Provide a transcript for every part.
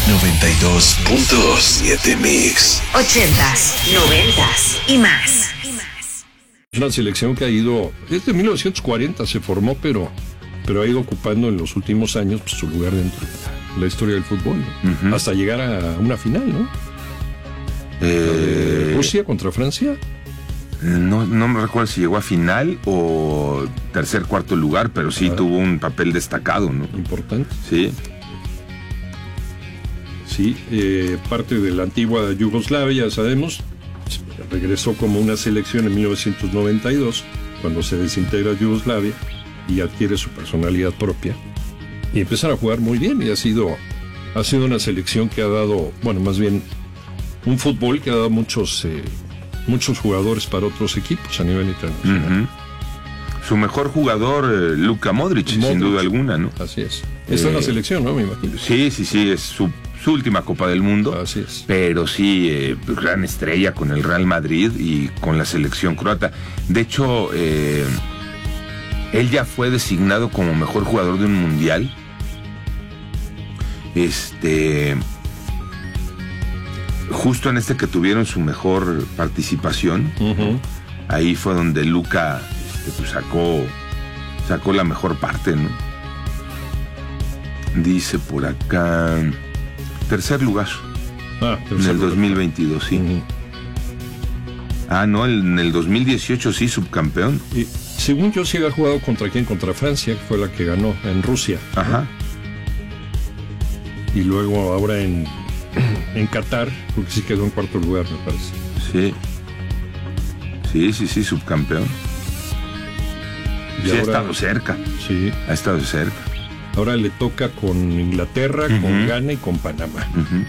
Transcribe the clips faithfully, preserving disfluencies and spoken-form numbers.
noventa y dos punto siete Mix. Ochentas, noventas y más. Es una selección que ha ido, desde mil novecientos cuarenta se formó, pero, pero ha ido ocupando en los últimos años pues, su lugar dentro de la historia del fútbol, ¿no? Uh-huh. Hasta llegar a una final, ¿no? Eh... Rusia contra Francia. No, no me recuerdo si llegó a final o tercer, cuarto lugar, pero sí ah, tuvo un papel destacado, ¿no? Importante. Sí. Sí, eh, parte de la antigua Yugoslavia, ya sabemos, regresó como una selección en mil novecientos noventa y dos, cuando se desintegra Yugoslavia y adquiere su personalidad propia. Y empezaron a jugar muy bien y ha sido, ha sido una selección que ha dado, bueno, más bien un fútbol que ha dado muchos... Eh, muchos jugadores para otros equipos a nivel internacional. Uh-huh. Su mejor jugador, eh, Luka Modric, Modric, sin duda alguna, ¿no? Así es. Está eh, en la selección, ¿no? Me imagino. Sí, sí, sí, es su, su última Copa del Mundo. Así es. Pero sí, eh, gran estrella con el Real Madrid y con la selección croata. De hecho, eh, él ya fue designado como mejor jugador de un mundial. Este... Justo en este que tuvieron su mejor participación, uh-huh. Ahí fue donde Luka este, pues sacó, sacó la mejor parte, ¿no? Dice por acá, tercer lugar, ah, tercer en el lugar. dos mil veintidós, sí. Uh-huh. Ah, no, en el dos mil dieciocho sí, subcampeón. Y, según yo, sí ha jugado contra quién, contra Francia, que fue la que ganó en Rusia. Ajá. ¿No? Y luego ahora en... en Qatar, porque sí quedó en cuarto lugar, me parece. Sí. Sí, sí, sí, subcampeón. Y sí, ahora, ha estado cerca. Sí. Ha estado cerca. Ahora le toca con Inglaterra, uh-huh. con Ghana y con Panamá. Uh-huh.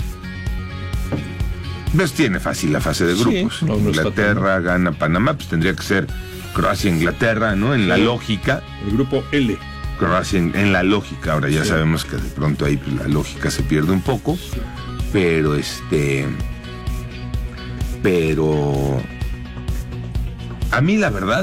Pues tiene fácil la fase de grupos. Sí, no, no Inglaterra, Ghana, Panamá, pues tendría que ser Croacia, Inglaterra, ¿no? En sí. La lógica. El grupo L. Croacia en, en la lógica. Ahora ya sí. Sabemos que de pronto ahí pues, la lógica se pierde un poco. Sí. Pero este... Pero... A mí la verdad...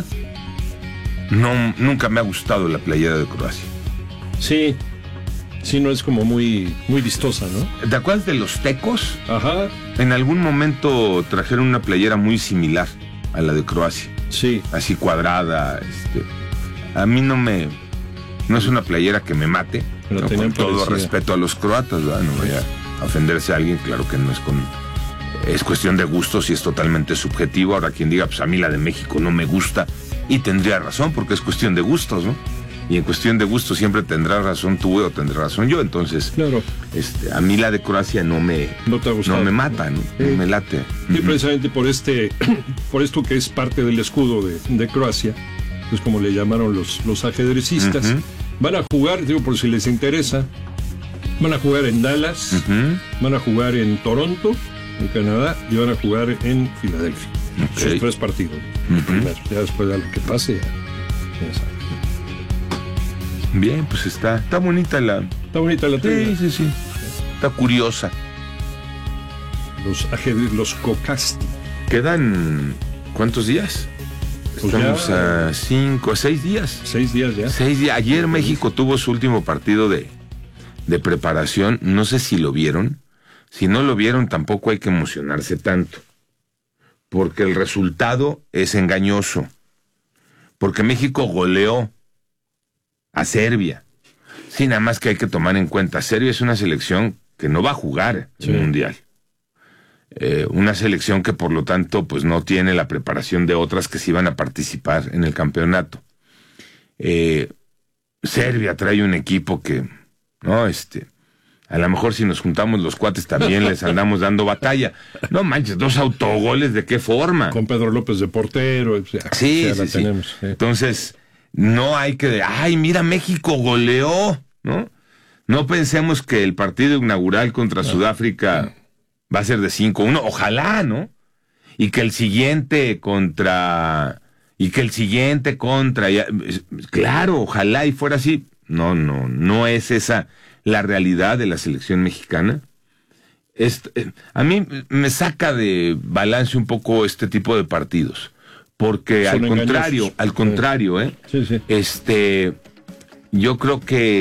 No, nunca me ha gustado la playera de Croacia. Sí. Sí, no es como muy, muy vistosa, ¿no? ¿Te acuerdas de los tecos? Ajá. En algún momento trajeron una playera muy similar a la de Croacia. Sí. Así cuadrada. Este, a mí no me... No es una playera que me mate. Pero ¿no? Con todo parecida. Respeto a los croatas, ¿verdad? No vaya a ofenderse a alguien, claro que no es con... Es cuestión de gustos y es totalmente subjetivo. Ahora quien diga, pues a mí la de México no me gusta, y tendría razón, porque es cuestión de gustos, ¿no? Y en cuestión de gustos siempre tendrás razón tú o tendrás razón yo. Entonces, claro. este, a mí la de Croacia no me, no, te ha gustado. No me mata, no, sí. no me late. Sí, uh-huh. Precisamente por este, por esto que es parte del escudo de, de Croacia, es como le llamaron los, los ajedrecistas. Uh-huh. Van a jugar, digo, por si les interesa, van a jugar en Dallas, uh-huh. Van a jugar en Toronto, en Canadá, y van a jugar en Filadelfia. Okay. Esos tres partidos. Uh-huh. Primero, ya después de lo que pase, ya, ya saben. Bien, pues está, está bonita la... Está bonita la tele. Sí, sí, sí. Está curiosa. Los ajedrez, los Cocasti. ¿Quedan cuántos días? Pues estamos ya, a cinco, a seis días. Seis días ya. Seis días. Ayer México tuvo su último partido de, de preparación. No sé si lo vieron. Si no lo vieron, tampoco hay que emocionarse tanto. Porque el resultado es engañoso. Porque México goleó a Serbia. Sí, nada más que hay que tomar en cuenta. Serbia es una selección que no va a jugar sí. el Mundial. Eh, una selección que por lo tanto pues no tiene la preparación de otras que sí van a participar en el campeonato. Eh, Serbia trae un equipo que, no, este, a lo mejor si nos juntamos los cuates también les andamos dando batalla. No manches, dos autogoles, ¿de qué forma? Con Pedro López de portero. O sea, sí, o sea, sí, la sí. tenemos. Sí. Entonces, no hay que, ay, mira, México goleó, ¿no? No pensemos que el partido inaugural contra no. Sudáfrica... No. Va a ser de cinco uno, ojalá, ¿no? Y que el siguiente contra... Y que el siguiente contra... Ya, claro, ojalá y fuera así. No, no, no es esa la realidad de la selección mexicana. Es, a mí me saca de balance un poco este tipo de partidos. Porque Son al engañosos. contrario, al contrario, ¿eh? Sí, sí. Este, yo creo que